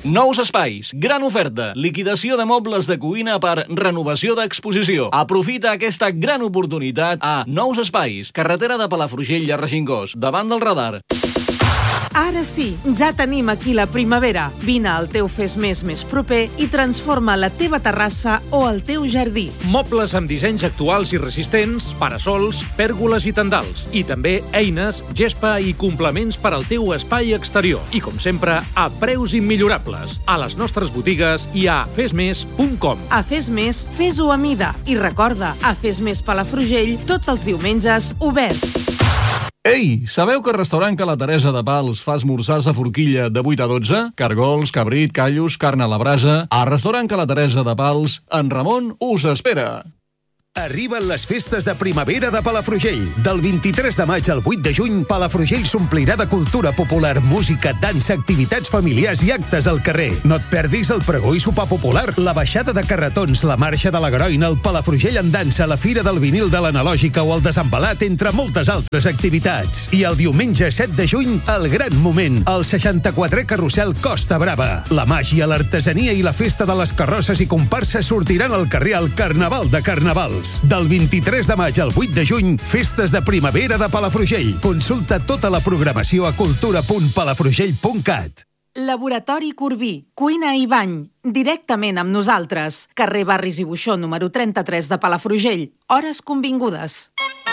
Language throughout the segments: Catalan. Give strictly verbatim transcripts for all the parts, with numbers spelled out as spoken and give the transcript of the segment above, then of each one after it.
Nous espais, gran oferta, liquidació de mobles de cuina per renovació d'exposició. Aprofita aquesta gran oportunitat a Nous Espais, carretera de Palafrugell a Regingós, davant del radar. Ara sí, ja tenim aquí la primavera. Vine al teu Fes Més més proper i transforma la teva terrassa o el teu jardí. Mobles amb dissenys actuals i resistents, parasols, pèrgoles i tendals. I també eines, gespa i complements per al teu espai exterior. I com sempre, a preus immillorables. A les nostres botigues i a fes més punt com. A Fes Més, fes-ho a mida. I recorda, a Fes Més Palafrugell, tots els diumenges, obert. Ei, sabeu que el restaurant Ca la Teresa de Pals fa esmorzars a forquilla de vuit a dotze? Cargols, cabrit, callos, carn a la brasa... Al restaurant Ca la Teresa de Pals, en Ramon us espera. Arriben les festes de primavera de Palafrugell. Del vint-i-tres de maig al vuit de juny, Palafrugell s'omplirà de cultura popular, música, dansa, activitats familiars i actes al carrer. No et perdis el pregó i sopar popular, la baixada de carretons, la marxa de la Groina, el Palafrugell en dansa, la fira del vinil de l'Analògica o el desembalat, entre moltes altres activitats. I el diumenge set de juny, el gran moment, el seixanta-quatrè carrusel Costa Brava. La màgia, l'artesania i la festa de les carrosses i comparses sortiran al carrer al Carnaval de Carnavals. Del vint-i-tres de maig al vuit de juny, festes de primavera de Palafrugell. Consulta tota la programació a cultura punt palafrugell punt cat. Laboratori Corbí, cuina i bany, directament amb nosaltres. Carrer Barris i Buixó, número trenta-tres de Palafrugell. Hores convingudes.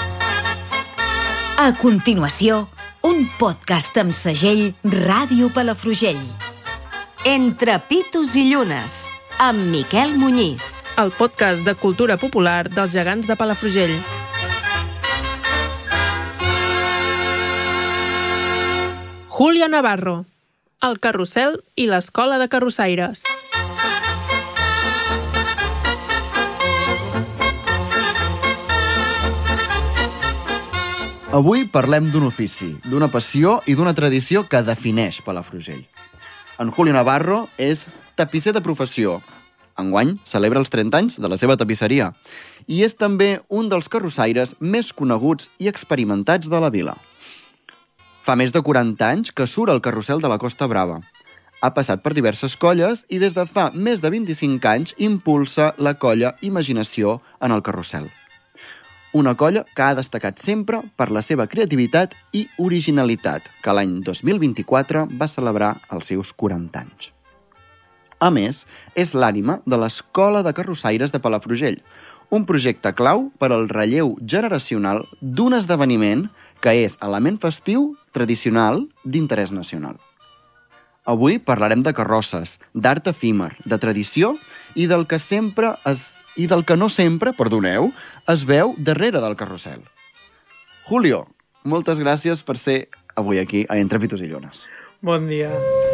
A continuació, un podcast amb segell Ràdio Palafrugell. Entre pitos i llunes, amb Miquel Muñiz. El podcast de cultura popular dels gegants de Palafrugell. Julio Navarro, el carrusel i l'escola de carrossaires. Avui parlem d'un ofici, d'una passió i d'una tradició que defineix Palafrugell. En Julio Navarro és tapisser de professió. Enguany celebra els trenta anys de la seva tapisseria i és també un dels carrossaires més coneguts i experimentats de la vila. Fa més de quaranta anys que surt al carrusel de la Costa Brava. Ha passat per diverses colles i des de fa més de vint-i-cinc anys impulsa la colla Imaginació en el carrusel. Una colla que ha destacat sempre per la seva creativitat i originalitat, que l'any dos mil vint-i-quatre va celebrar els seus quaranta anys. A més, és l'ànima de l'Escola de Carrossaires de Palafrugell, un projecte clau per al relleu generacional d'un esdeveniment que és element festiu tradicional d'interès nacional. Avui parlarem de carrosses, d'art efímer, de tradició i del que sempre es, i del que no sempre, perdoneu, es veu darrere del carrusel. Julio, moltes gràcies per ser avui aquí a Entre Pitos i Llunes. Bon dia.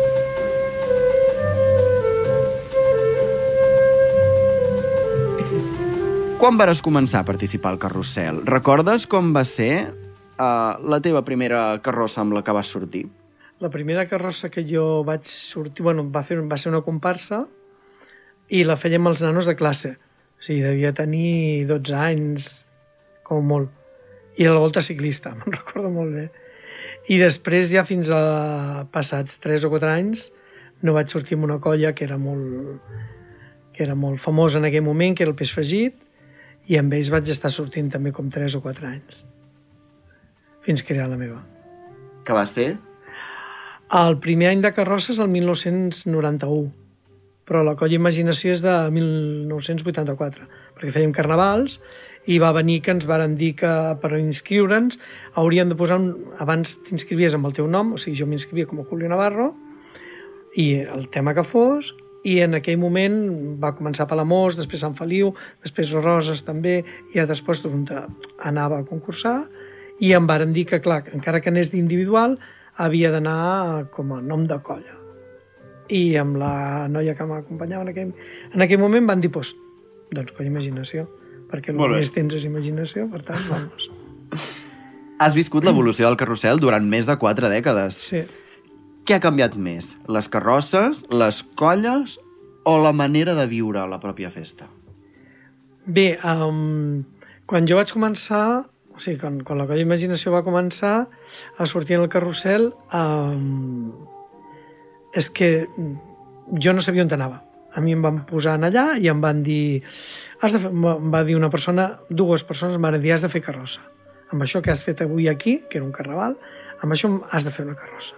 Quan vares començar a participar al carrusel? Recordes com va ser uh, la teva primera carrossa amb la que vas sortir? La primera carrossa que jo vaig sortir, bueno, va, fer, va ser una comparsa i la fèiem els nanos de classe. O sigui, devia tenir dotze anys, com molt. I a la volta ciclista, me'n recordo molt bé. I després, ja fins a passats tres o quatre anys, no vaig sortir amb una colla que era molt, que era molt famosa en aquell moment, que era el Peix Fregit, i amb ells vaig estar sortint també com tres o quatre anys, fins que era la meva. Que va ser? El primer any de carrosses, el mil nou-cents noranta-u, però la colla Imaginació és de mil nou-cents vuitanta-quatre, perquè fèiem carnavals i va venir que ens varen dir que per inscriure'ns hauríem de posar, un, abans t'inscrivies amb el teu nom, o sigui, jo m'inscrivia com a Julio Navarro, i el tema que fos, i en aquell moment va començar a Palamós, després Sant Feliu, després Roses també, i altres llocs on anava a concursar, i em varen dir que, clar, encara que anés d'individual, havia d'anar com a nom de colla. I amb la noia que m'acompanyava en aquell, en aquell moment van dir, doncs, doncs colla Imaginació, perquè el que més tens és imaginació, per tant, vamos. Has viscut l'evolució del carrusel durant més de quatre dècades. Sí. Què ha canviat més? Les carrosses, les colles o la manera de viure la pròpia festa? Bé, um, quan jo vaig començar, o sigui, quan, quan la colla Imaginació va començar a sortir en el carrusel, um, és que jo no sabia on anava. A mi em van posar allà i em van dir... Has de fer, em va dir una persona, dues persones, em van dir, has de fer carrossa. Amb això que has fet avui aquí, que era un carnaval, amb això has de fer una carrossa.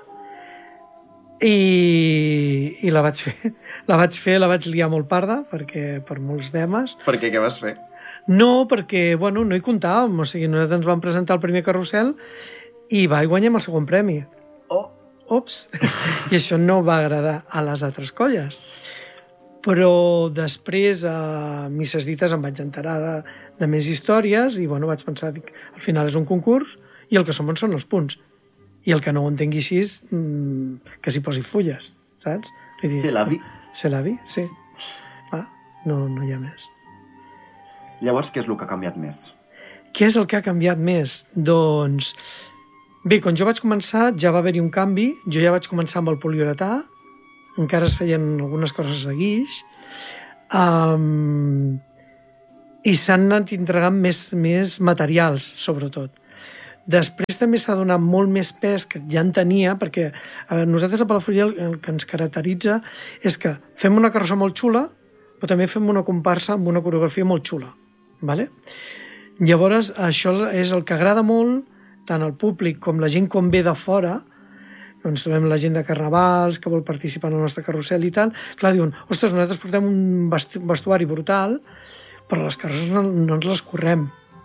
I, i la vaig fer. La vaig fer, la vaig liar molt parda, perquè per molts temes. Per què? Què vas fer? No, perquè, bueno, no hi comptàvem. O sigui, nosaltres ens vam presentar el primer carrusel i va i guanyem el segon premi. Oh! Ops! I això no va agradar a les altres colles. Però després, a misses dites, em vaig enterar de, de més històries i, bueno, vaig pensar, dic, al final és un concurs i el que som són els punts. I el que no ho entengui així, que s'hi posi fulles, saps? C'est la vie. C'est la vie, sí. Va, no, no hi ha més. Llavors, què és el que ha canviat més? Què és el que ha canviat més? Doncs, bé, quan jo vaig començar ja va haver-hi un canvi. Jo ja vaig començar amb el poliuretà, encara es feien algunes coses de guix, um, i s'han anat entregant més, més materials, sobretot. Després també s'ha donat molt més pes, que ja en tenia, perquè a veure, nosaltres a Palafrugell el que ens caracteritza és que fem una carrossa molt xula, però també fem una comparsa amb una coreografia molt xula. Vale? Llavors, això és el que agrada molt, tant al públic com la gent com ve de fora, ens trobem la gent de carnavals que vol participar en el nostre carrusel i tal, clar, diuen, ostres, nosaltres portem un vestuari brutal, però les carrosses no, no ens les correm.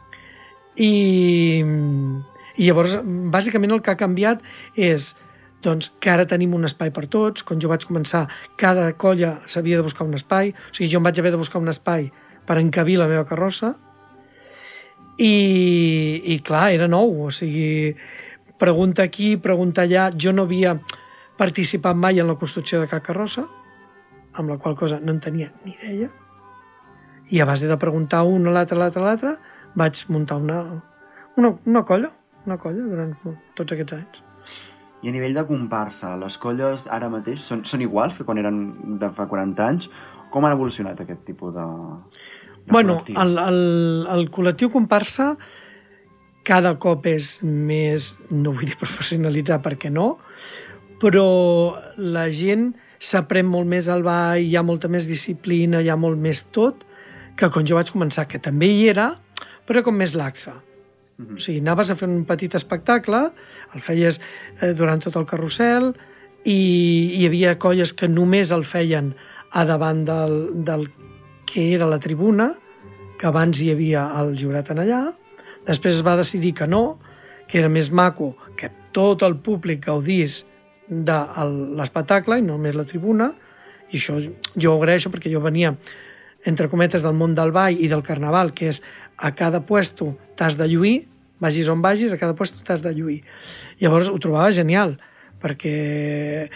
I, i llavors, bàsicament el que ha canviat és doncs, que ara tenim un espai per tots. Quan jo vaig començar, cada colla s'havia de buscar un espai, o sigui, jo em vaig haver de buscar un espai per encabir la meva carrossa i, i clar, era nou, o sigui, pregunta aquí, pregunta allà. Jo no havia participat mai en la construcció de cap carrossa, amb la qual cosa no en tenia ni idea, i a base de preguntar un a l'altre, a l'altre, a l'altre, vaig muntar una, una, una colla, una colla durant tots aquests anys. I a nivell de comparsa, les colles ara mateix són, són iguals que quan eren de fa quaranta anys? Com han evolucionat aquest tipus de, de bueno, col·lectiu? El, el, el col·lectiu comparsa cada cop és més, no vull dir professionalitzar perquè no, però la gent s'aprèn molt més al ball, hi ha molta més disciplina, hi ha molt més tot, que quan jo vaig començar, que també hi era, però com més laxa. O sigui, anaves a fer un petit espectacle, el feies eh, durant tot el carrusel, i hi havia colles que només el feien a davant del, del que era la tribuna, que abans hi havia el jurat en allà. Després es va decidir que no, que era més maco que tot el públic gaudís de l'espectacle i no només la tribuna, i això jo ho agraeixo perquè jo venia, entre cometes, del món del ball i del carnaval, que és a cada puesto t'has de lluir, vagis on vagis, a cada puesto t'has de lluir. Llavors ho trobava genial, perquè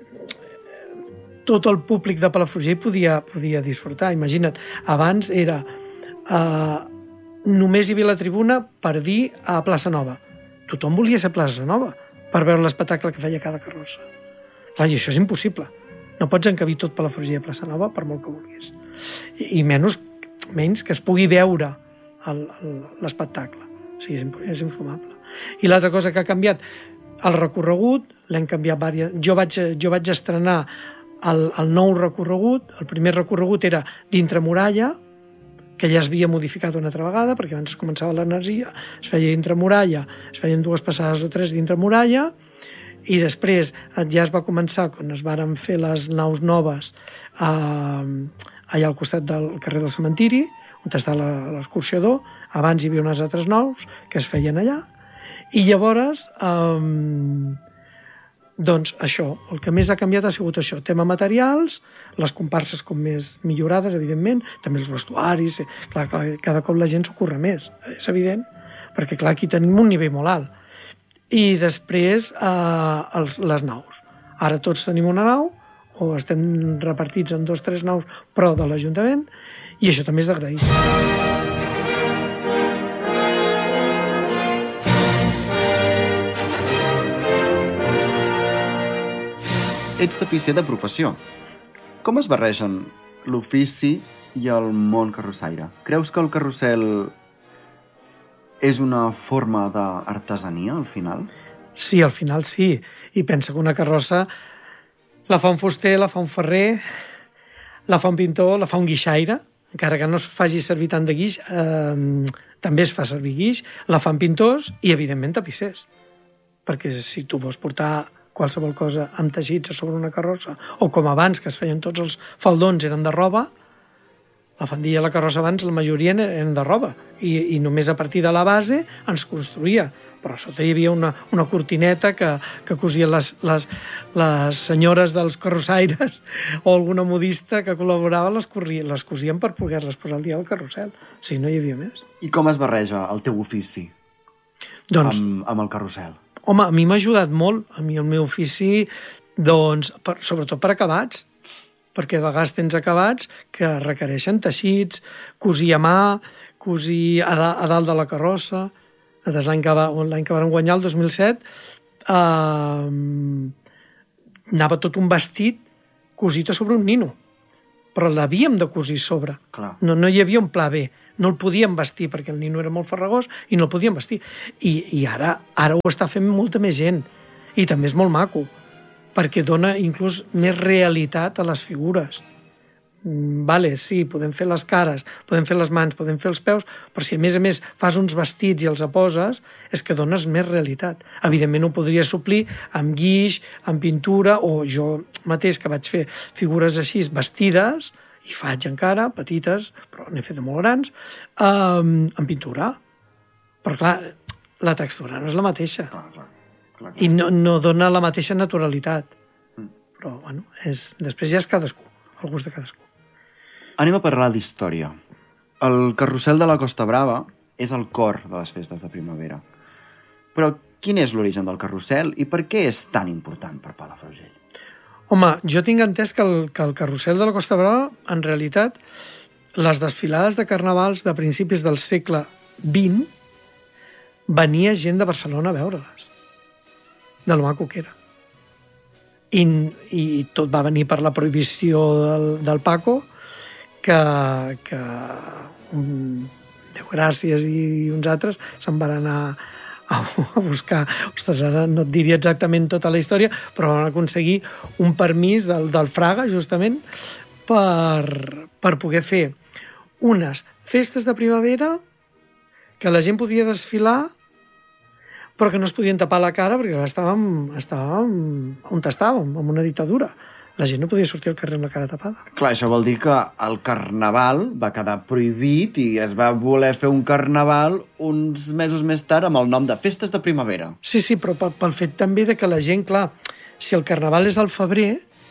tot el públic de Palafrugell podia, podia disfrutar. Imagina't, abans era... Eh, només hi havia la tribuna per dir a Plaça Nova. Tothom volia ser a Plaça Nova per veure l'espectacle que feia cada carrossa. Clar, i això és impossible. No pots encabir tot Palafrugell a Plaça Nova per molt que vulguis. I, i menys, menys que es pugui veure l'espectacle. O sigui, és, és infumable. I l'altra cosa que ha canviat, el recorregut, l'hem canviat diverses... Jo vaig, jo vaig estrenar el, el nou recorregut. El primer recorregut era dintre muralla, que ja es havia modificat una altra vegada, perquè abans es començava l'energia, es feia dintre muralla, es feien dues passades o tres dintre muralla, i després ja es va començar, quan es varen fer les naus noves, eh, allà al costat del carrer del cementiri, on està l'escorxador. Abans hi havia unes altres naus que es feien allà, i llavors, eh, doncs això, el que més ha canviat ha sigut això, tema materials, les comparses com més millorades, evidentment, també els vestuaris, clar, clar, cada cop la gent s'ho curra més, és evident, perquè clar, aquí tenim un nivell molt alt. I després eh, els, les naus. Ara tots tenim una nau, o estem repartits en dos o tres naus, però de l'Ajuntament, i això també és d'agrair. Ets tapisser de professió. Com es barregen l'ofici i el món carrossaire? Creus que el carrusel és una forma d'artesania, al final? Sí, al final sí. I pensa que una carrossa La fa un fuster, la fa un ferrer, la fa un pintor, la fa un guixaire, encara que no es faci servir tant de guix, eh, també es fa servir guix, la fan pintors i, evidentment, tapissers. Perquè si tu vols portar qualsevol cosa amb teixits a sobre una carrossa, o com abans, que es feien tots els faldons eren de roba, la faldilla i la carrossa abans, la majoria eren de roba, i, i només a partir de la base ens construïa. Però a sota hi havia una, una cortineta que, que cosien les, les, les senyores dels carrossaires o alguna modista que col·laborava les, corria, les cosien per poder-les posar al dia al carrusel. O sigui, no hi havia més. I com es barreja el teu ofici doncs, amb, amb el carrusel? Home, a mi m'ha ajudat molt. A mi el meu ofici, doncs, per, sobretot per acabats, perquè de vegades tens acabats que requereixen teixits, cosir a mà, cosir a, da, a dalt de la carrossa. L'any que, va, l'any que vam guanyar, el dos mil set, eh, anava tot un vestit cosit a sobre un nino, però l'havíem de cosir sobre. No, no hi havia un pla B, no el podíem vestir perquè el nino era molt farragós i no el podíem vestir. I, i ara, ara ho està fent molta més gent i també és molt maco perquè dona inclús més realitat a les figures. Vale, sí, podem fer les cares, podem fer les mans, podem fer els peus, però si a més a més fas uns vestits i els aposes, és que dones més realitat. Evidentment ho podria suplir amb guix, amb pintura, o jo mateix que vaig fer figures així vestides, i faig encara, petites, però n'he fet de molt grans, um, amb pintura. Però clar, la textura no és la mateixa. Clar, clar, clar, clar. I no, no dona la mateixa naturalitat. Mm. Però, bueno, és, després ja és cadascú, el gust de cadascú. Anem a parlar d'història. El carrusel de la Costa Brava és el cor de les festes de primavera. Però quin és l'origen del carrusel i per què és tan important per Palafrugell? Home, jo tinc entès que el, que el carrusel de la Costa Brava, en realitat, les desfilades de carnavals de principis del segle vint, venia gent de Barcelona a veure-les, de lo maco que era. I, i tot va venir per la prohibició del, del Paco, que, que um, Déu gràcies i uns altres se'n van anar a, a buscar, ostres, ara no et diria exactament tota la història, però van aconseguir un permís del, del Fraga, justament, per, per poder fer unes festes de primavera que la gent podia desfilar però que no es podien tapar la cara perquè estàvem, estàvem on estàvem, en una dictadura. La gent no podia sortir al carrer amb la cara tapada. Clar, això vol dir que el carnaval va quedar prohibit i es va voler fer un carnaval uns mesos més tard amb el nom de Festes de Primavera. Sí, sí, però pel, pel fet també de que la gent, clar, si el carnaval és al febrer,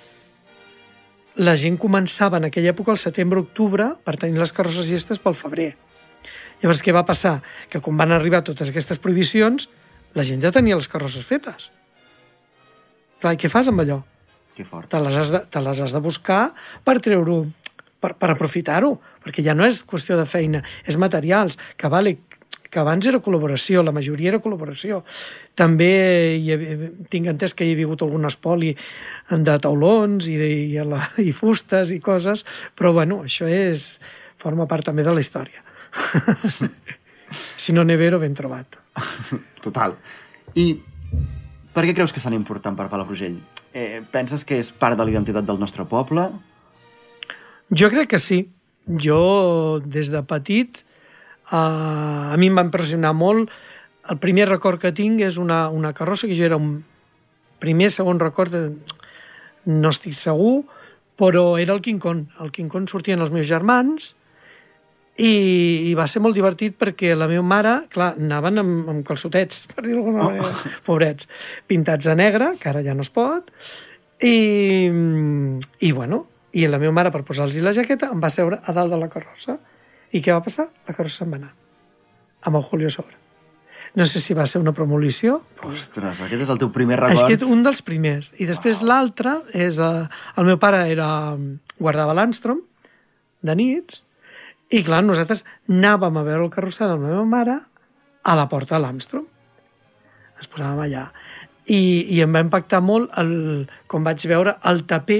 la gent començava en aquella època, al setembre-octubre, per tenir les carrosses llestes pel febrer. Llavors, què va passar? Que quan van arribar totes aquestes prohibicions, la gent ja tenia les carrosses fetes. Clar, i què fas amb allò? Que fort. Te les has de, te les has de buscar per treure-ho, per, per aprofitar-ho, perquè ja no és qüestió de feina, és materials, que, vale, que abans era col·laboració, la majoria era col·laboració. També hi havia, tinc entès que hi havia hagut algun espoli de taulons i, i, la, i fustes i coses, però bueno, això és, forma part també de la història. Si no nevero, ben trobat. Total. I per què creus que és tan important per Palafrugell? Eh, penses que és part de la identitat del nostre poble? Jo crec que sí. Jo, des de petit, eh, a mi em va impressionar molt. El primer record que tinc és una, una carrossa que jo era un primer, segon record, no estic segur, però era el King Kong. El King Kong sortien els meus germans i, i va ser molt divertit perquè la meva mare, clar, anaven amb, amb calçotets, per dir-ho d'alguna manera, oh. Pobrets, pintats de negre, que ara ja no es pot, i, i bueno, i la meva mare, per posar-los la jaqueta, em va seure a dalt de la carrossa. I què va passar? La carrossa se'n va anar, amb el Julio a sobre. No sé si va ser una premolició. Ostres, aquest és el teu primer record. Aquest un dels primers. I després wow. L'altre és... Eh, el meu pare era, guardava l'Armstrong de nits, i clar, nosaltres anàvem a veure el carrusel amb la meva mare a la porta de l'Armstrong. Ens posàvem allà. I, i em va impactar molt el, com vaig veure el taper,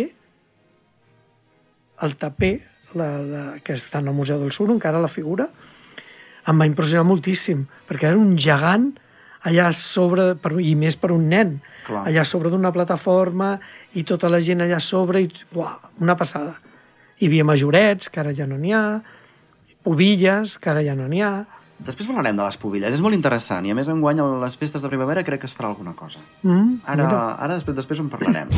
el taper, la, la, que està en el Museu del Suro, encara la figura, em va impressionar moltíssim, perquè era un gegant allà sobre, per, i més per un nen, Clar. allà sobre d'una plataforma i tota la gent allà sobre, i uah, una passada. Hi havia majorets, que ara ja no n'hi ha, pobilles, que ara ja no n'hi ha. Després parlarem de les pobilles, és molt interessant, i a més enguany a les festes de primavera crec que es farà alguna cosa. Mm, Ara, mira. ara després, després en parlarem.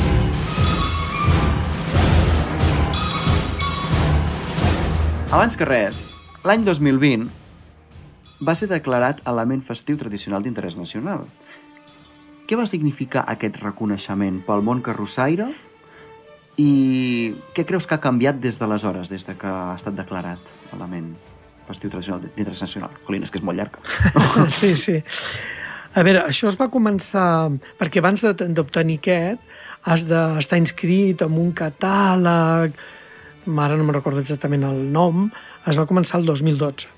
Abans que res, l'any dos mil vint va ser declarat element festiu tradicional d'interès nacional. Què va significar aquest reconeixement pel món carrossaire i què creus que ha canviat des d'aleshores, des de que ha estat declarat element festiu tradicional d'interès nacional? Jolín, és que és molt llarg. Sí, sí. A veure, això es va començar... Perquè abans de- d'obtenir aquest, has d'estar inscrit en un catàleg, ara no me'n recordo exactament el nom, es va començar el dos mil dotze.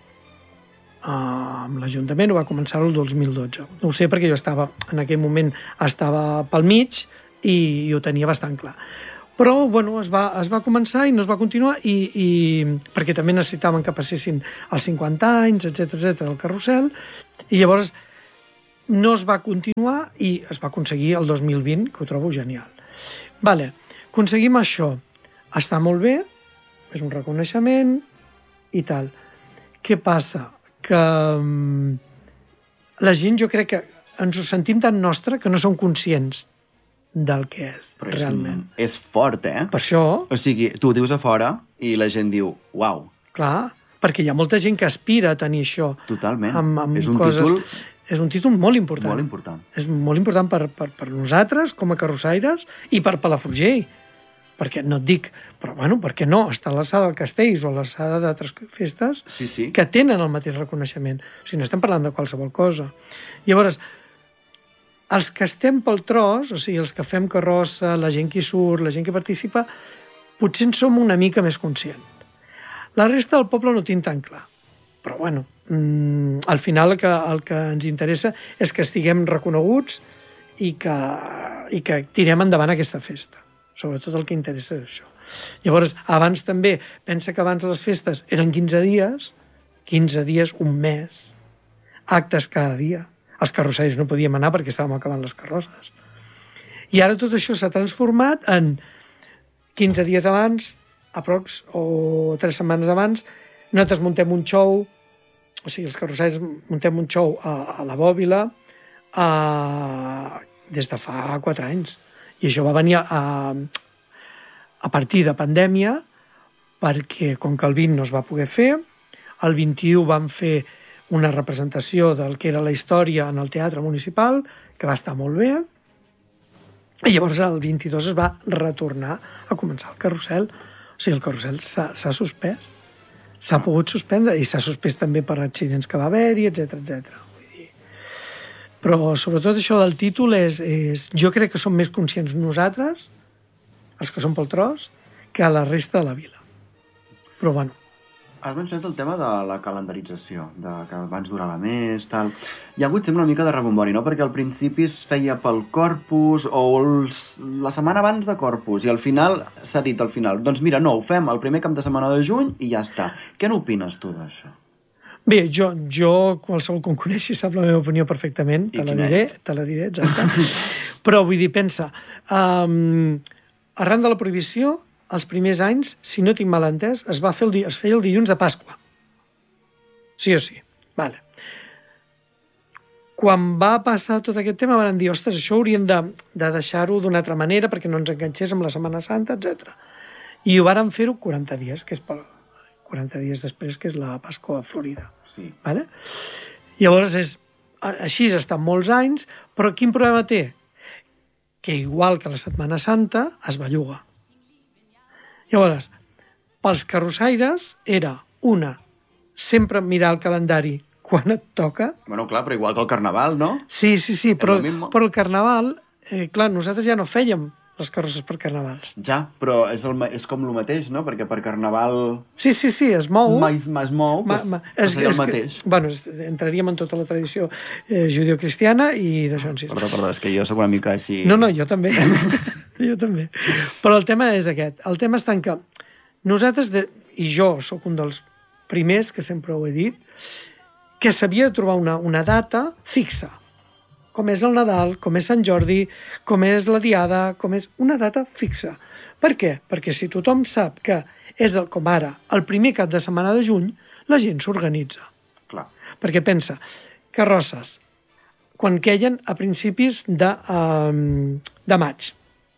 Uh, amb l'Ajuntament ho va començar el dos mil dotze. No ho sé perquè jo estava, en aquell moment estava pel mig i, i ho tenia bastant clar. Però, bueno, es va, es va començar i no es va continuar i, i perquè també necessitaven que passessin els cinquanta anys, etcètera, etcètera, el carrusel, i llavors no es va continuar i es va aconseguir el dos mil vint, que ho trobo genial. Vale, aconseguim això. Està molt bé, és un reconeixement i tal. Què passa? Que um, la gent, jo crec que ens ho sentim tan nostre que no som conscients del que és, Però és, realment. és fort, eh? Per això, O sigui, tu ho dius a fora i la gent diu, uau, clar, perquè hi ha molta gent que aspira a tenir això. totalment. Amb, amb és un coses... títol És un títol molt important. molt important. És molt important per, per, per nosaltres, com a carrossaires, i per Palafrugell. Perquè no et dic, però bueno, per què no? Està a l'alçada del Castells o a l'alçada d'altres festes Sí, sí. que tenen el mateix reconeixement. O sigui, no estem parlant de qualsevol cosa. Llavors, els que estem pel tros, o sigui, els que fem carrossa, la gent que hi surt, la gent que participa, potser en som una mica més conscients. La resta del poble no ho tinc tan clar. Però, bueno, mmm, al final el que, el que ens interessa és que estiguem reconeguts i que, i que tirem endavant aquesta festa. Sobretot el que interessa és això. Llavors, abans també, pensa que abans les festes eren quinze dies, quinze dies, un mes, actes cada dia. Els carrossaires no podíem anar perquè estàvem acabant les carrosses. I ara tot això s'ha transformat en quinze dies abans, aprox, o tres setmanes abans, nosaltres muntem un show, o sigui, els carrossaires muntem un show a, a la Bòbila a, des de fa quatre anys. I això va venir a, a partir de pandèmia, perquè com que el vint no es va poder fer, el vint-i-u vam fer una representació del que era la història en el Teatre Municipal, que va estar molt bé, i llavors el vint-i-dos es va retornar a començar el carrusel. O sigui, el carrusel s'ha suspès, s'ha pogut suspendre, i s'ha suspès també per accidents que va haver-hi, etcètera, etcètera. Però sobretot això del títol és, és... Jo crec que som més conscients nosaltres, els que som pel tros, que a la resta de la vila. Però bueno. Has mencionat el tema de la calendarització, de que abans durava més, tal. Hi ha hagut sempre una mica de rebombori, no? Perquè al principi es feia pel Corpus o els... la setmana abans de Corpus, i al final s'ha dit al final, doncs mira, no, ho fem el primer cap de setmana de juny i ja està. Què n'opines tu d'això? Bé, jo, jo qualsevol que em coneixi sap la meva opinió perfectament, te la diré, te la diré, exacte. Però vull dir, pensa, um, arran de la prohibició, els primers anys, si no tinc mal entès, es, va fer el, es feia el dilluns de Pasqua. Sí o sí. Vale. Quan va passar tot aquest tema van dir, ostres, això hauríem de, de deixar-ho d'una altra manera perquè no ens enganxés amb la Setmana Santa, etcètera. I ho varen fer-ho quaranta dies, que és per, quaranta dies després, que és la Pasqua a Florida. Sí. Vale? Llavors, és, així està molts anys, però quin problema té? Que igual que la Setmana Santa, es belluga. Llavors, pels carrossaires era una, sempre mirar el calendari quan et toca. Bueno, clar, però igual que el Carnaval, no? Sí, sí, sí, però, lo mismo. però el Carnaval, eh, clar, nosaltres ja no fèiem les carrosses per Carnavals. Ja, però és, el, és com el mateix, no? Perquè per Carnaval... Sí, sí, sí, es mou. Ma, ma es mou, Ma, doncs ma, és, seria el que- mateix. Bueno, és- entraríem en tota la tradició eh, judeocristiana i d'això en sis. Perdó, perdó, és que jo soc una mica així... No, no, jo també. jo també. Però el tema és aquest. El tema està en que nosaltres, de, i jo sóc un dels primers, que sempre ho he dit, que s'havia de trobar una, una data fixa. com és el Nadal, com és Sant Jordi, com és la Diada, com és una data fixa. Per què? Perquè si tothom sap que és, el, com ara, el primer cap de setmana de juny, la gent s'organitza. Clar. Perquè pensa, carrosses, quan queien a principis de, um, de maig.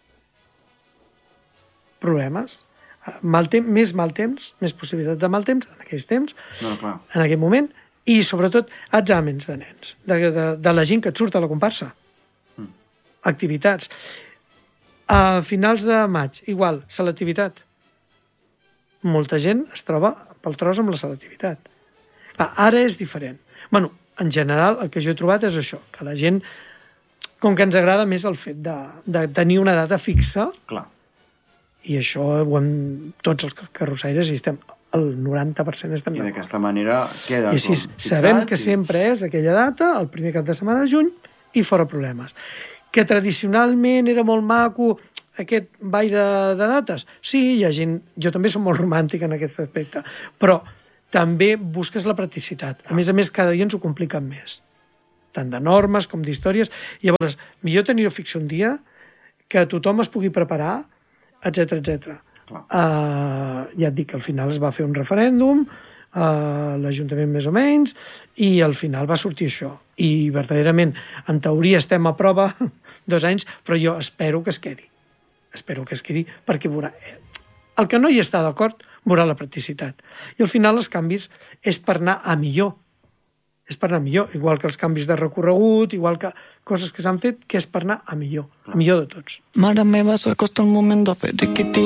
Problemes. Mal temps, més mal temps, més possibilitat de mal temps en aquells temps, no, clar. En aquell moment, i sobretot exàmens de nens, de, de, de la gent que et surt a la comparsa. Mm. Activitats. A finals de maig, igual, selectivitat. Molta gent es troba pel tros amb la selectivitat. Clar, ara és diferent. Bueno, en general, el que jo he trobat és això, que la gent, com que ens agrada més el fet de, de tenir una data fixa, clar. I això ho hem, tots els carrossaires hi estem, el noranta per cent estem d'acord. I d'aquesta manera queda I així fixat, sabem que i... sempre és aquella data, el primer cap de setmana de juny, i fora problemes. Que tradicionalment era molt maco aquest ball de, de dates. Sí, hi ha gent... Jo també soc molt romàntic en aquest aspecte, però també busques la practicitat. A més a més, cada dia ens ho compliquen més. Tant de normes com d'històries. Llavors, millor tenir-ho fix un dia, que tothom es pugui preparar, etcètera, etcètera. Uh, ja et dic que al final es va fer un referèndum, uh, l'Ajuntament més o menys, i al final va sortir això. I verdaderament, en teoria estem a prova dos anys, però jo espero que es quedi. Espero que es quedi, perquè veurà... El que no hi està d'acord veurà la practicitat. I al final els canvis és per anar a millor. És per anar millor, igual que els canvis de recorregut, igual que coses que s'han fet, que és per anar a millor, a millor de tots. Mare meva, s'acosta el moment de fer riquití.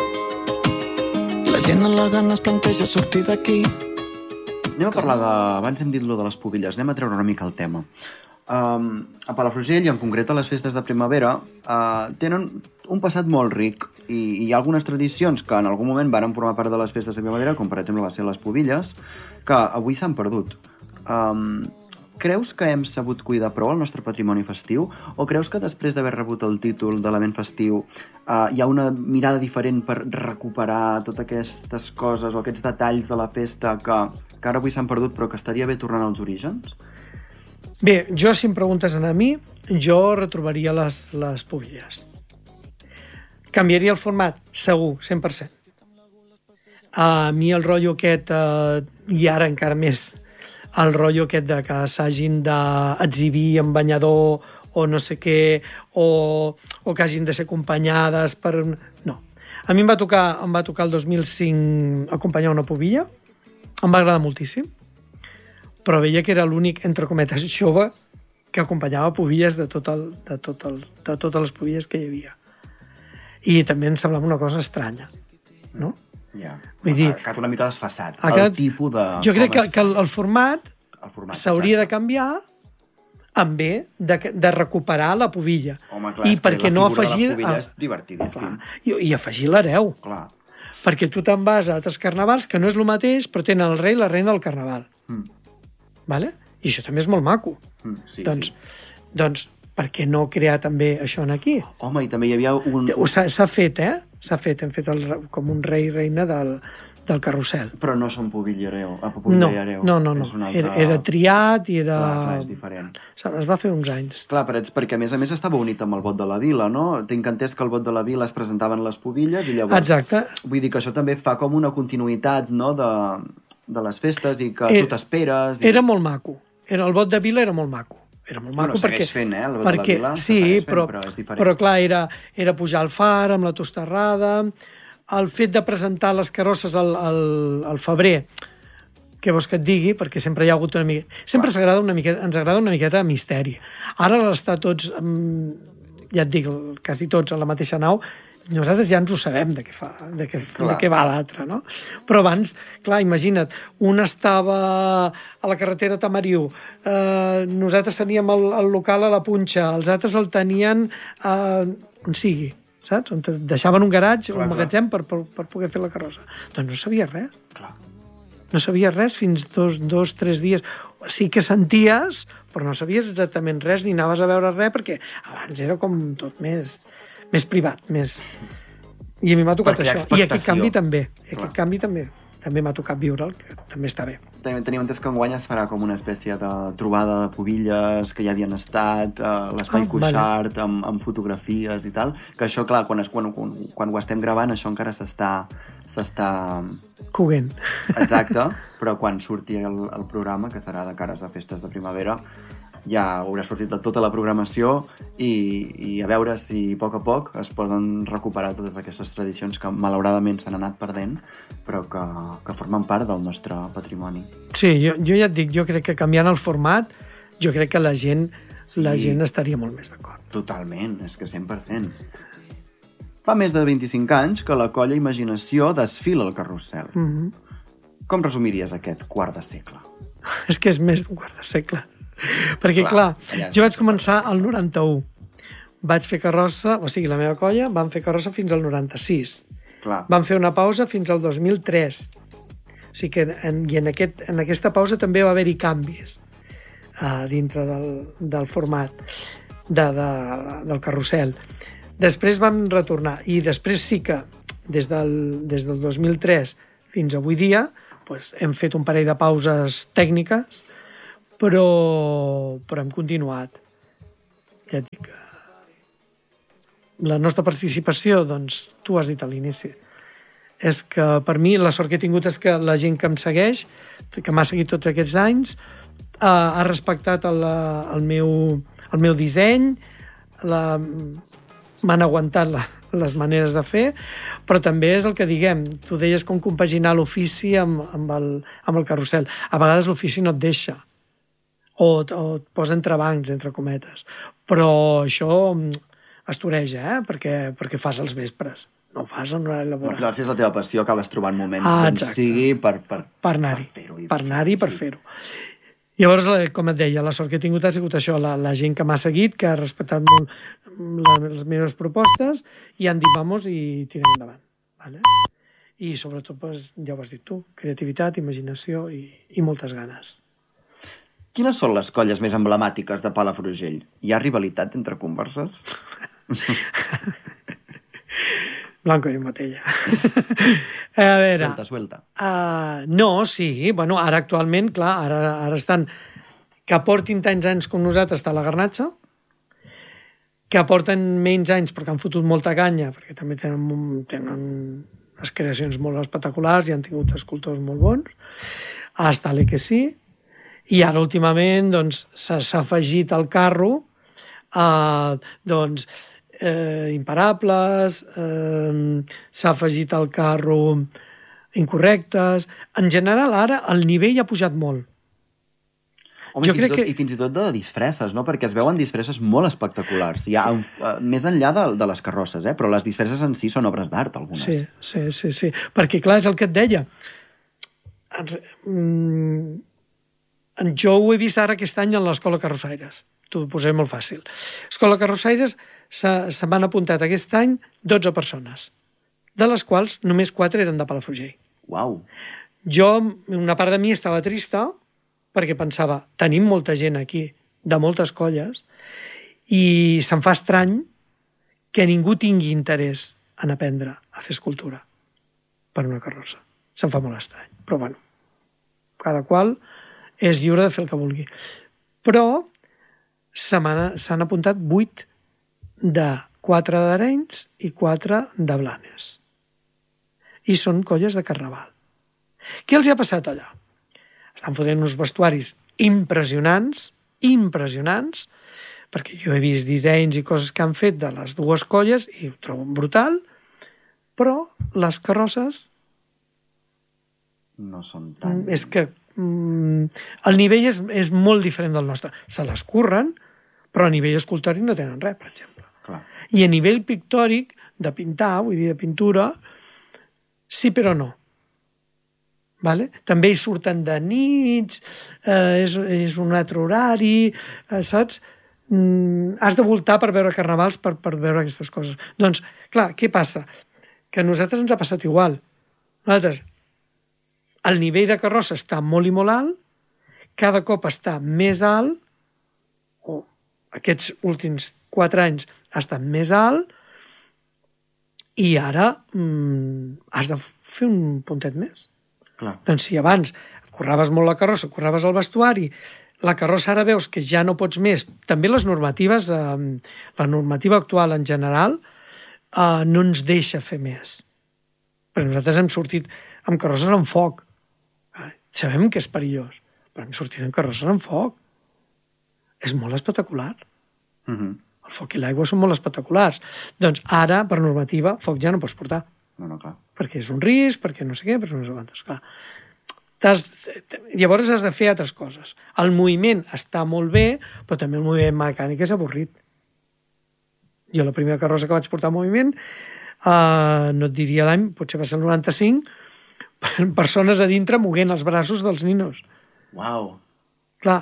La gent a la gana es planteja sortir d'aquí. Anem a parlar de... Abans hem dit lo de les pubilles, anem a treure una mica el tema. Um, a Palafrugell, i en concret a les festes de primavera, uh, tenen un passat molt ric i, i hi ha algunes tradicions que en algun moment varen formar part de les festes de primavera, com per exemple va ser les pubilles, que avui s'han perdut. Um, creus que hem sabut cuidar prou el nostre patrimoni festiu o creus que després d'haver rebut el títol d'element festiu uh, hi ha una mirada diferent per recuperar totes aquestes coses o aquests detalls de la festa que, que ara avui s'han perdut però que estaria bé tornant als orígens? Bé, jo si em preguntes a mi, jo retrobaria les, les pubilles. Canviaria el format? Segur, cent per cent. A mi el rotllo aquest, uh, i ara encara més, el rotllo aquest de que s'hagin d'exhibir en banyador o no sé què, o, o que hagin de ser acompanyades per... No. A mi em va tocar, em va tocar el dos mil cinc acompanyar una pubilla, em va agradar moltíssim, però veia que era l'únic, entre cometes, jove que acompanyava pubilles de, tot el, de, tot el, de totes les pubilles que hi havia. I també em semblava una cosa estranya, no? Ja, vull dir, ha quedat una mica desfasat, el quedat, tipus de... Jo crec que, que el, el format, format s'hauria de canviar en bé de, de recuperar la pubilla. Home, clar, i perquè no afegir... La pubilla és divertidíssim. I, i afegir l'hereu. Clar. Perquè tu te'n vas a altres carnavals, que no és el mateix, però tenen el rei i la reina del carnaval. Mm. Vale? I això també és molt maco. Mm, sí, doncs, sí. doncs, per què no crear també això aquí? Home, i també hi havia un... S'ha fet, eh? S'ha fet, hem fet el, com un rei i reina del, del carrusel. Però no són pubill i hereu. No, no, no, no. Altra... Era, era triat i era... Clar, clar, és diferent. Es va fer uns anys. Clar, perquè a més a més estava unit amb el vot de la vila, no? Tinc entès que el vot de la vila es presentaven les pubilles i llavors... Exacte. Vull dir que això també fa com una continuïtat, no?, de, de les festes i que era, tu t'esperes... I... Era molt maco. Era, el vot de vila era molt maco. Era molt maco bueno, perquè... fent, eh? El vot perquè, de la vila sí, fent, però, però és diferent. Però clar, era, era pujar al far amb la tostarrada, el fet de presentar les carrosses al, al, al febrer, què vols que et digui, perquè sempre hi ha hagut una mica... Sempre ens agrada una miqueta, ens agrada una miqueta de misteri. Ara l'estar tots, ja et dic, quasi tots a la mateixa nau, nosaltres ja ens ho sabem de què, fa, de què, de què va l'altre, no? Però abans, clar, imagina't, un estava a la carretera Tamariu, eh, nosaltres teníem el, el local a la Punxa, els altres el tenien eh, on sigui, saps? On deixaven un garatge, clar, un magatzem per, per, per poder fer la carrossa. Doncs no sabia res. Clar. No sabies res fins dos, dos, tres dies. Sí que senties, però no sabies exactament res, ni anaves a veure res, perquè abans era com tot més... més privat, més... I a mi m'ha tocat això. I aquest canvi també. Aquest canvi també. també m'ha tocat viure'l, que també està bé. Tenim entès que enguany es farà com una espècie de trobada de pubilles que ja havien estat a l'Espai Ah, Cuixart, vale. amb, amb fotografies i tal, que això, clar, quan, es, quan, quan, quan ho estem gravant, això encara s'està... s'està... Coguent. Exacte, però quan surti el, el programa, que serà de cares a festes de primavera, ja haurà sortit de tota la programació i, i a veure si a poc a poc es poden recuperar totes aquestes tradicions que malauradament s'han anat perdent, però que, que formen part del nostre patrimoni. Sí, jo, jo ja et dic, jo crec que canviant el format, jo crec que la gent, sí, la gent estaria molt més d'acord. Totalment, és que cent per cent. Fa més de vint-i-cinc anys que la colla Imaginació desfila al carrusel. Mm-hmm. Com resumiries aquest quart de segle? És que és més d'un quart de segle. Perquè, clar, clar jo vaig començar al noranta-u. Vaig fer carrossa, o sigui, la meva colla vam fer carrossa fins al noranta-sis. Clar. Vam fer una pausa fins al dos mil tres. O sigui que en, i en, aquest, en aquesta pausa també va haver-hi canvis uh, dintre del, del format de, de, del carrusel. Després vam retornar, i després sí que des del, des del dos mil tres fins avui dia pues, hem fet un parell de pauses tècniques, però, però hem continuat. Ja et dic, la nostra participació, doncs, tu has dit a l'inici, és que per mi la sort que he tingut és que la gent que em segueix, que m'ha seguit tots aquests anys, eh, ha respectat el, el, meu, el meu disseny, la, m'han aguantat la, les maneres de fer, però també és el que diguem, tu deies com compaginar l'ofici amb, amb, el, amb el carrusel. A vegades l'ofici no et deixa, o, o et posa entrebancs, entre cometes, però això estoreja, eh? perquè, perquè fas els vespres, no ho fas en horari laboral. Al final, si és la teva passió, acabes trobant moments ah, d'on sigui per, per, per anar-hi, per fer-ho. Per anar-hi, per fer-ho. Llavors, com et deia, la sort que he tingut ha sigut això, la, la gent que m'ha seguit, que ha respectat molt la, les meves propostes, i han dit, vamos, i tirem endavant. Vale? I sobretot, pues, ja ho has dit tu, creativitat, imaginació i, i moltes ganes. Quines són les colles més emblemàtiques de Palafrugell? Hi ha rivalitat entre converses? Blanco i botella. A veure... Suelta, suelta. Uh, no, sí. Bueno, ara actualment, clar, ara, ara estan... Que portin tants anys com nosaltres està la Garnatxa, que porten menys anys perquè han fotut molta canya, perquè també tenen, tenen les creacions molt espectaculars i han tingut escultors molt bons. Està l'E que sí. I ara, últimament, doncs, s'ha afegit al carro eh, doncs, eh, Imparables, eh, s'ha afegit al carro Incorrectes. En general, ara, el nivell ha pujat molt. Home, jo i, crec tot, que... i fins i tot de disfresses, no? Perquè es veuen disfresses molt espectaculars. Hi ha, uh, més enllà de, de les carrosses, eh? Però les disfresses en si són obres d'art, algunes. Sí, sí, sí, sí. Perquè, clar, és el que et deia. Mm... Jo ho he vist ara aquest any en l'Escola Carrossaires. T'ho posaré molt fàcil. Escola Carrossaires se, se m'han apuntat aquest any dotze persones, de les quals només quatre eren de Palafrugell. Uau! Jo, una part de mi estava trista perquè pensava, tenim molta gent aquí, de moltes colles, i se'm fa estrany que ningú tingui interès en aprendre a fer escultura per una carrossa. Se'm fa molt estrany. Però, bueno, cada qual és lliure de fer el que vulgui. Però s'han apuntat vuit de quatre d'Arenys i quatre de Blanes. I són colles de carnaval. Què els hi ha passat allà? Estan fotent uns vestuaris impressionants, impressionants, perquè jo he vist dissenys i coses que han fet de les dues colles i ho trobo brutal, però les carrosses... No són tan... És que el nivell és, és molt diferent del nostre. Se les curren, però a nivell escultòric no tenen res, per exemple. Clar. I a nivell pictòric, de pintar, vull dir, de pintura, sí però no. Vale? També hi surten de nits, eh, és, és un altre horari, eh, saps? Mm, has de voltar per veure carnavals, per, per veure aquestes coses. Doncs, clar, què passa? Que a nosaltres ens ha passat igual. Nosaltres, el nivell de carrossa està molt i molt alt, cada cop està més alt, o aquests últims quatre anys ha estat més alt, i ara mm, has de fer un puntet més. Clar. Doncs si abans curraves molt la carrossa, curraves el vestuari, la carrossa ara veus que ja no pots més. També les normatives, eh, la normativa actual en general, eh, no ens deixa fer més. Perquè nosaltres hem sortit amb carrosses amb foc. Eh, sabem que és perillós, però hem sortit amb carrosses amb foc. És molt espectacular. Uh-huh. El foc i l'aigua són molt espectaculars. Doncs ara, per normativa, foc ja no pots portar. No, no, clar. Perquè és un risc, perquè no sé què, però no sé quantes. Clar. T'has, llavors has de fer altres coses. El moviment està molt bé, però també el moviment mecànic és avorrit. Jo la primera carrossa que vaig portar en moviment, eh, no et diria l'any, potser va ser el noranta-cinc, persones a dintre moguent els braços dels ninos. Uau. Clar.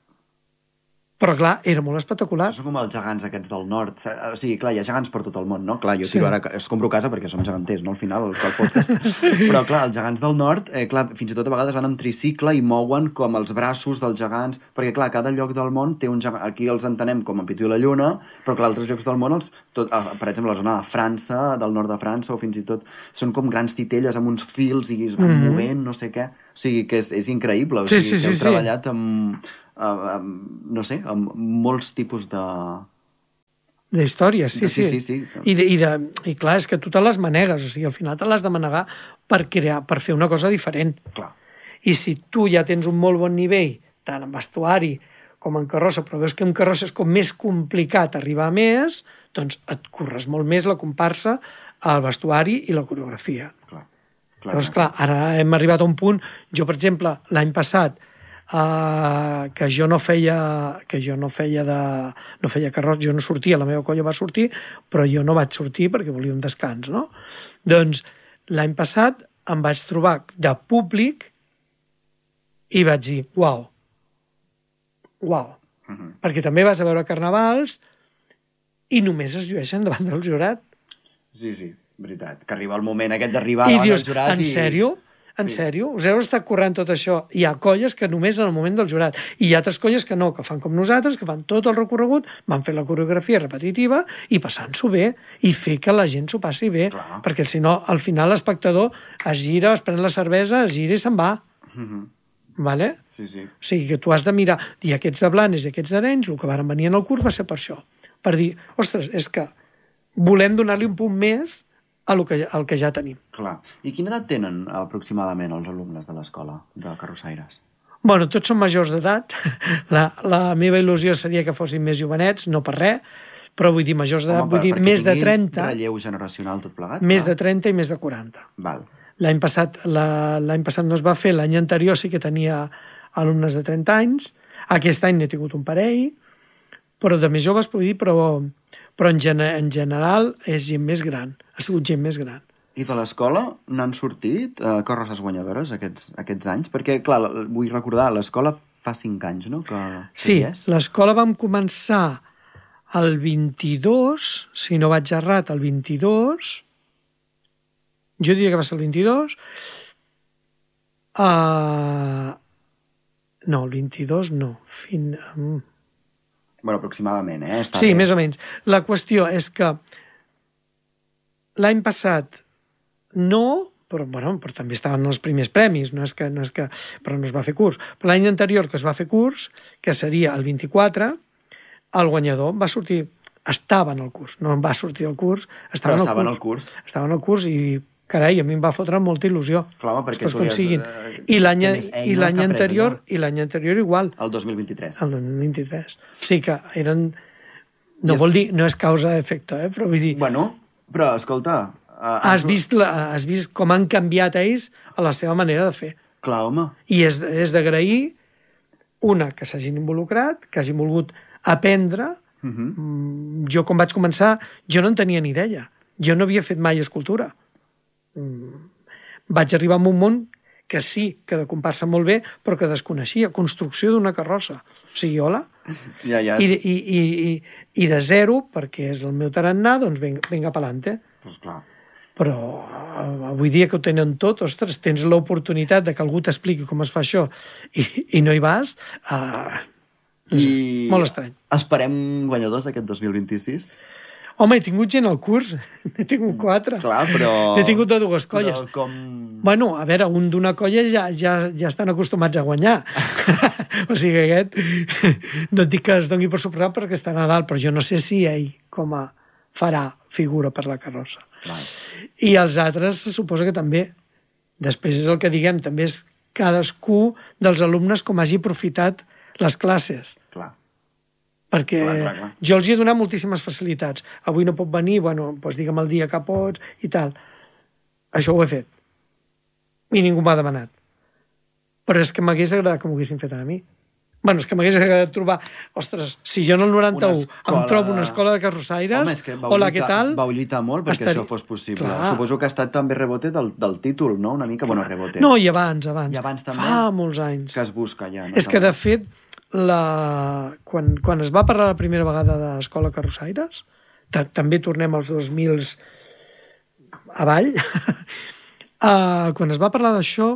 Però, clar, era molt espectacular. Són com els gegants aquests del nord. O sigui, clar, hi ha gegants per tot el món, no? Clar, jo Sí. tiro ara, es compro casa perquè som geganters, no? Al final, el podcast. Però, clar, els gegants del nord, eh, clar, fins i tot a vegades van amb tricicle i mouen com els braços dels gegants, perquè, clar, cada lloc del món té un gegant. Aquí els entenem com en Pitu i la Lluna, però, clar, altres llocs del món, els, tot, per exemple, la zona de França, del nord de França, o fins i tot, són com grans titelles amb uns fils i es van Mhm. movent, no sé què. O sigui, que és, és increïble. O Sí, sigui, sí, que heu sí, sí. treballat amb... Uh, um, no sé, amb molts tipus de... D'històries, sí, Sí, sí. sí, sí. I, de, i, de, I clar, és que tu te les manegues, o sigui, al final te les de manegar per, crear, per fer una cosa diferent. Clar. I si tu ja tens un molt bon nivell, tant en vestuari com en carrossa, però veus que en carrossa és com més complicat arribar a més, doncs et curres molt més la comparsa, el vestuari i la coreografia. Clar. Llavors, clar, ara hem arribat a un punt... Jo, per exemple, l'any passat, Uh, que jo no feia que jo no feia de no feia carrossa, jo no sortia, la meva colla va sortir, però jo no vaig sortir perquè volia un descans, no? Doncs l'any passat em vaig trobar de públic i vaig dir, uau, uau, Uh-huh. perquè també vas a veure carnavals i només es llueixen davant del jurat. Sí, sí, veritat. Que arriba el moment aquest d'arribar I davant dius, del jurat en i... sèrio? En Sí. sèrio? Us heu estat currant tot això? Hi ha colles que només en el moment del jurat. I hi ha altres colles que no, que fan com nosaltres, que fan tot el recorregut, van fer la coreografia repetitiva i passant-s'ho bé i fer que la gent s'ho passi bé. Clar. Perquè si no, al final l'espectador es gira, es pren la cervesa, es gira i se'n va. Uh-huh. Vale? Sí, sí. O sigui que tu has de mirar, i aquests de Blanes i aquests d'Arenys, el que van venir en el curs va ser per això. Per dir, ostres, és que volem donar-li un punt més a lo que, al que ja tenim. Clar. I quina edat tenen aproximadament els alumnes de l'escola de carrossaires? Bueno, tots són majors d'edat. La, la meva il·lusió seria que fossin més jovenets, no per res, però vull dir majors d'edat, Home, vull dir perquè més de tingui trenta, relleu generacional tot plegat. més clar. de trenta i més de quaranta. Val. L'any passat, la, l'any passat no es va fer, l'any anterior sí que tenia alumnes de trenta anys, aquest any n'he tingut un parell, però de més joves, vull dir, però, però en, gene, en general és gent més gran, ha sigut gent més gran. I de l'escola n'han sortit eh, carrosses guanyadores aquests, aquests anys? Perquè, clar, vull recordar, l'escola fa cinc anys, no? Que, que Sí, hi és. l'escola vam començar el vint-i-dos, si no vaig errat, el vint-i-dos, jo diria que va ser el vint-i-dos, uh, no, el vint-i-dos no, fin... Um, Bueno, aproximadament, eh? Està sí, bé. més o menys. La qüestió és que l'any passat no, però, bueno, però també estaven els primers premis, no és que, no és que, però no es va fer curs. Però l'any anterior que es va fer curs, que seria el vint-i-quatre, el guanyador va sortir, estava en el curs, no va sortir del curs, estava, Però en, el estava curs, en el curs. Estava en el curs i, carai, a mi em va fotre molta il·lusió. Clar, home, perquè que es tu li has, aconseguin. eh, I l'any té més eines i l'any que ha pres anterior, allò. i l'any anterior igual. El dos mil vint-i-tres. El dos mil vint-i-tres. Sí que eren... No I és- vol dir, no és causa-efecte, eh? Però vull dir, Bueno, però, escolta... Uh, has vist, la, has vist com han canviat ells a la seva manera de fer. Clar, home. I és, és d'agrair, una, que s'hagin involucrat, que hagin volgut aprendre. Uh -huh. Mm, Jo, quan vaig començar, jo no en tenia ni idea. Jo no havia fet mai escultura. Mm, Vaig arribar a un món que sí, que de comparsa molt bé, però que desconeixia. Construcció d'una carrossa. O sigui, hola. Ja, ja. I, i, i, i, i de zero, perquè és el meu tarannà, doncs vinga, vinga pelante. Pues clar. Però eh, avui dia que ho tenen tot, ostres, tens l'oportunitat de que algú t'expliqui com es fa això i, i no hi vas, eh, I molt estrany. esperem guanyadors aquest dos mil vint-i-sis? Home, he tingut gent al curs, n'he tingut quatre. Clar, però... N'he tingut de dues colles. Però com... Bueno, a veure, un d'una colla ja, ja, ja estan acostumats a guanyar. O sigui, aquest... No et dic que es doni per suposat perquè està a Nadal, però jo no sé si ell com a farà figura per la carrossa. Clar. I els altres se suposa que també. Després és el que diguem, també és cadascú dels alumnes com hagi aprofitat les classes. Clar. Perquè clar, clar, clar. jo els hi he donat moltíssimes facilitats. Avui no pot venir, bueno, doncs digue'm el dia que pots i tal. Això ho he fet. I ningú m'ha demanat. Però és que m'hagués agradat que m'ho haguessin fet a mi. Bueno, és que m'hagués agradat trobar... Ostres, si jo en el noranta-u escola... em trobo una escola de carrossaires... Home, és que vau, hola, lluitar, què tal? vau lluitar molt perquè Estar... això fos possible. Clar. Suposo que ha estat també rebote del, del títol, no? Una mica, bueno, rebote. No, i abans, abans. I abans també? Fa molts anys. Que es busca ja, no? És que, de fet, la... quan, quan es va parlar la primera vegada d'escola carrossaires, també tornem als dos mil avall, uh, quan es va parlar d'això,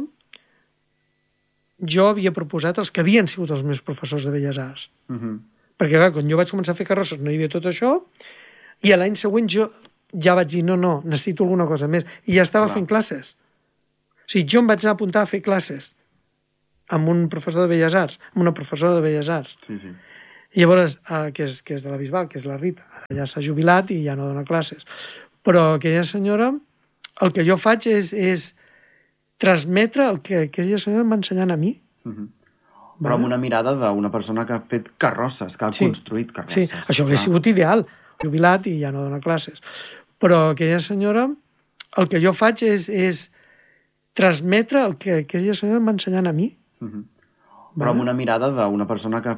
jo havia proposat els que havien sigut els meus professors de Belles Arts. Uh -huh. Perquè, clar, quan jo vaig començar a fer carrosses no hi havia tot això, i a l'any següent jo ja vaig dir, no, no, necessito alguna cosa més. I ja estava clar. fent classes. O sigui, jo em vaig anar a apuntar a fer classes amb un professor de Belles Arts, amb una professora de Belles Arts. Sí, sí. I llavors, eh, que, és, que és de la Bisbal, que és la Rita, ara ja s'ha jubilat i ja no dona classes. Però aquella senyora, el que jo faig és, és transmetre el que aquella senyora m'ha ensenyat a mi. Uh-huh. Però amb una mirada d'una persona que ha fet carrosses, que ha sí. construït carrosses. Sí, això hauria sigut ideal. Jubilat i ja no dona classes. Però aquella senyora, el que jo faig és, és transmetre el que aquella senyora m'ha ensenyat a mi. Uh-huh. Però amb una mirada d'una persona que ha